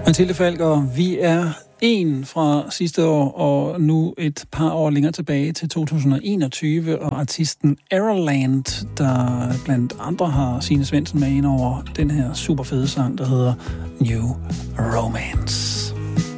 Mathilde Falk, og vi er en fra sidste år, og nu et par år længere tilbage til 2021, og artisten Aeroland, der blandt andre har Signe Svendsen med ind over den her super fede sang, der hedder New Romance.